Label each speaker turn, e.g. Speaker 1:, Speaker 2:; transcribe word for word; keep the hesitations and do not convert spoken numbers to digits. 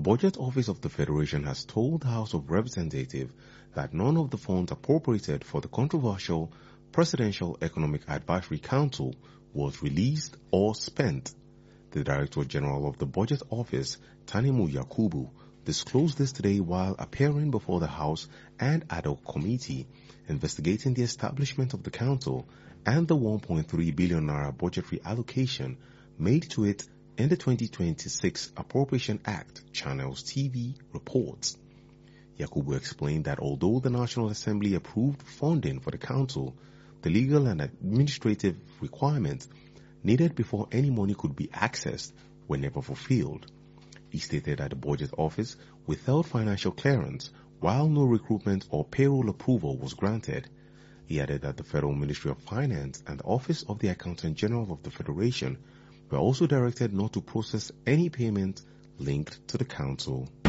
Speaker 1: Budget Office of the Federation has told the House of Representatives that none of the funds appropriated for the controversial Presidential Economic Advisory Council was released or spent. The Director General of the Budget Office, Tanimu Yakubu, disclosed this today while appearing before the House and ad hoc committee investigating the establishment of the council and the one point three billion naira budgetary allocation made to it in the twenty twenty-six Appropriation Act, Channels T V reports. Yakubu explained that although the National Assembly approved funding for the council, the legal and administrative requirements needed before any money could be accessed were never fulfilled. He stated that the Budget Office withheld financial clearance while no recruitment or payroll approval was granted. He added that the Federal Ministry of Finance and the Office of the Accountant General of the Federation were also directed not to process any payment linked to the council.